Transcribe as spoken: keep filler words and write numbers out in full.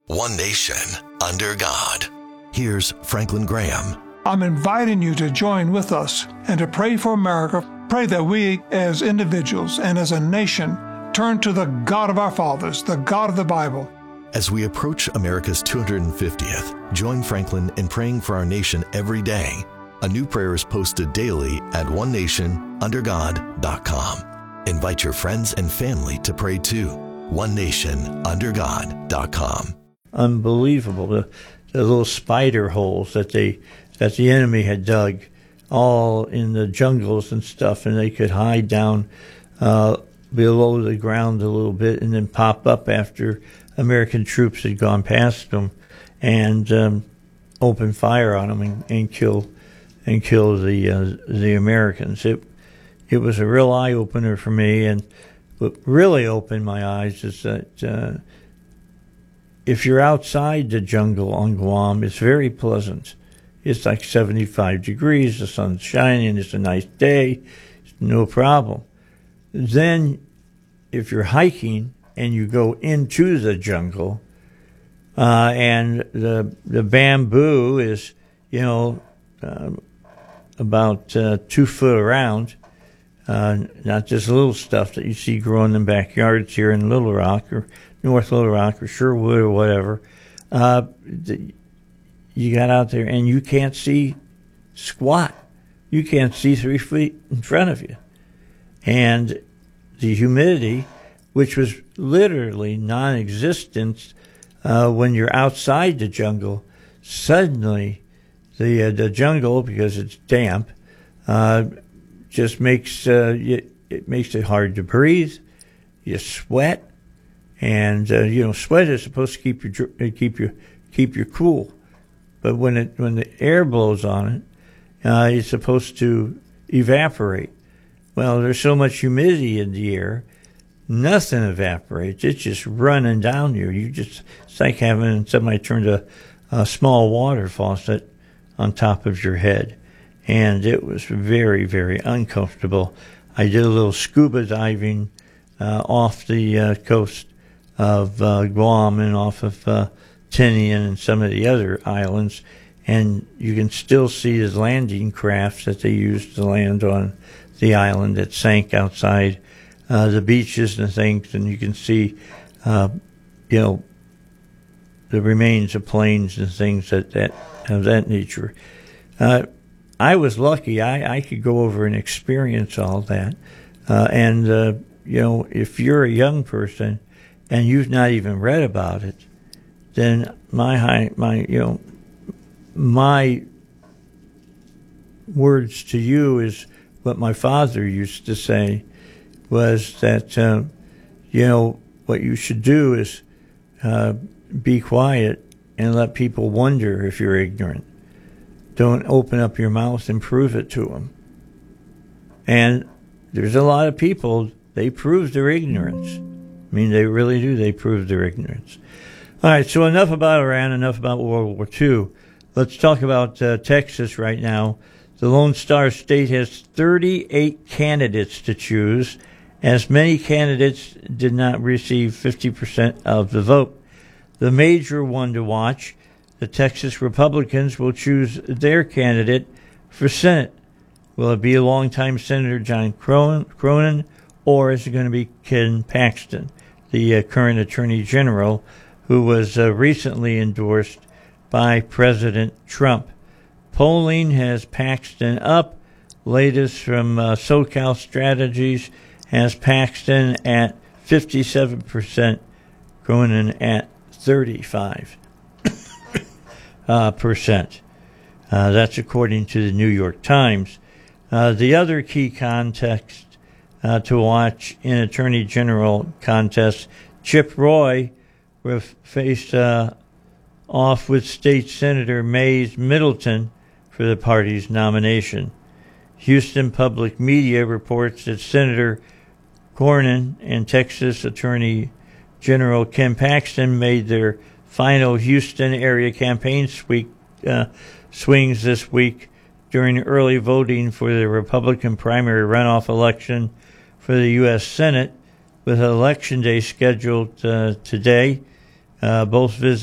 One nation, under God. Here's Franklin Graham. I'm inviting you to join with us and to pray for America. Pray that we, as individuals and as a nation, turn to the God of our fathers, the God of the Bible. As we approach America's two hundred fiftieth, join Franklin in praying for our nation every day. A new prayer is posted daily at one nation under god dot com. Invite your friends and family to pray too. one nation under god dot com. Unbelievable, the, the little spider holes that they that the enemy had dug all in the jungles and stuff, and they could hide down uh, below the ground a little bit and then pop up after American troops had gone past them and um, open fire on them and, and kill and kill the uh, the Americans. It it was a real eye opener for me, and what really opened my eyes is that uh, if you're outside the jungle on Guam, it's very pleasant. It's like seventy-five degrees, the sun's shining, it's a nice day, it's no problem. Then, if you're hiking and you go into the jungle, uh, and the the bamboo is, you know, uh, about uh, two foot around, uh, not just little stuff that you see growing in backyards here in Little Rock or North Little Rock or Sherwood or whatever. Uh, the, you got out there and you can't see squat. You can't see three feet in front of you. And the humidity, which was literally non-existent uh, when you're outside the jungle, suddenly the uh, the jungle, because it's damp, uh, just makes uh, it, it makes it hard to breathe. You sweat. And uh, you know, sweat is supposed to keep you keep you keep you cool, but when it when the air blows on it, uh, it's supposed to evaporate. Well, there's so much humidity in the air, nothing evaporates. It's just running down you. You just it's like having somebody turn a, a small water faucet on top of your head, and it was very very uncomfortable. I did a little scuba diving uh, off the uh, coast of uh, Guam and off of uh, Tinian and some of the other islands, and you can still see the landing crafts that they used to land on the island that sank outside uh, the beaches and things, and you can see, uh, you know, the remains of planes and things that, that of that nature. Uh, I was lucky; I, I could go over and experience all that, uh, and uh, you know, if you're a young person and you've not even read about it, then my high, my you know, my words to you is what my father used to say, was that uh, you know, what you should do is uh, be quiet and let people wonder if you're ignorant. Don't open up your mouth and prove it to them. And there's a lot of people, they prove their ignorance. I mean, they really do. They prove their ignorance. All right, so enough about Iran, enough about World War Two. Let's talk about uh, Texas right now. The Lone Star State has thirty-eight candidates to choose, as many candidates did not receive fifty percent of the vote. The major one to watch, the Texas Republicans will choose their candidate for Senate. Will it be a longtime Senator John Cronin, or is it going to be Ken Paxton, the uh, current Attorney General, who was uh, recently endorsed by President Trump? Polling has Paxton up. Latest from uh, SoCal Strategies has Paxton at fifty-seven percent, Cronin at thirty-five uh, percent. Uh, that's according to the New York Times. Uh, the other key context uh, to watch in Attorney General contest, Chip Roy will face uh, off with State Senator Mays Middleton for the party's nomination. Houston Public Media reports that Senator Cornyn and Texas Attorney General Ken Paxton made their final Houston area campaign sweep, uh, swings this week during early voting for the Republican primary runoff election for the U S Senate, with Election Day scheduled uh, today. Uh, both visit